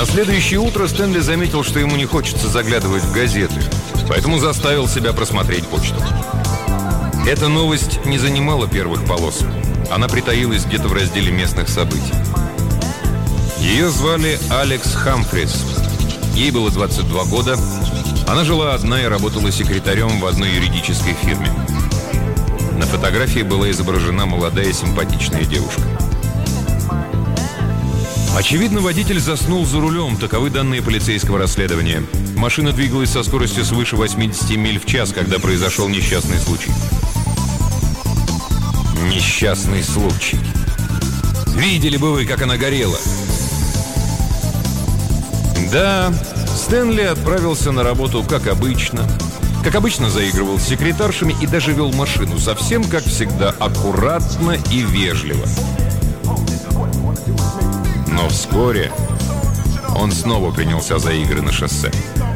На следующее утро Стэнли заметил, что ему не хочется заглядывать в газеты, поэтому заставил себя просмотреть почту. Эта новость не занимала первых полос. Она притаилась где-то в разделе местных событий. Ее звали Алекс Хамфрис. Ей было 22 года. Она жила одна и работала секретарем в одной юридической фирме. На фотографии была изображена молодая симпатичная девушка. Очевидно, водитель заснул за рулем. Таковы данные полицейского расследования. Машина двигалась со скоростью свыше 80 миль в час, когда произошел несчастный случай. Несчастный случай. Видели бы вы, как она горела? Да, Стэнли отправился на работу как обычно. Как обычно, заигрывал с секретаршами и даже вел машину. Совсем, как всегда, аккуратно и вежливо. Но вскоре он снова принялся за игры на шоссе.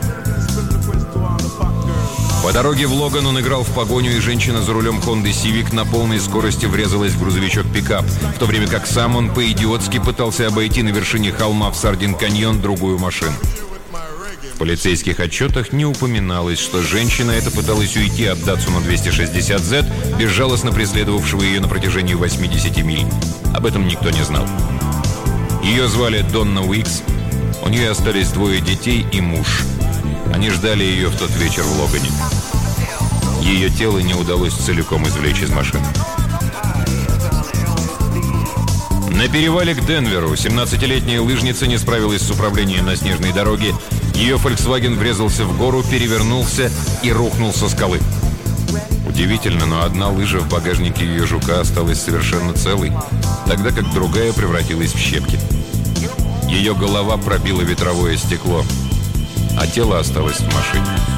По дороге в Логан он играл в погоню, и женщина за рулем Honda Civic на полной скорости врезалась в грузовичок-пикап, в то время как сам он по-идиотски пытался обойти на вершине холма в Сардин-каньон другую машину. В полицейских отчетах не упоминалось, что женщина эта пыталась уйти от Datsun 260Z, безжалостно преследовавшего ее на протяжении 80 миль. Об этом никто не знал. Ее звали Донна Уикс. У нее остались 2 детей и муж. Они ждали ее в тот вечер в Логане. Ее тело не удалось целиком извлечь из машины. На перевале к Денверу 17-летняя лыжница не справилась с управлением на снежной дороге. Ее Volkswagen врезался в гору, перевернулся и рухнул со скалы. Удивительно, но одна лыжа в багажнике ее жука осталась совершенно целой, тогда как другая превратилась в щепки. Ее голова пробила ветровое стекло, а тело осталось в машине.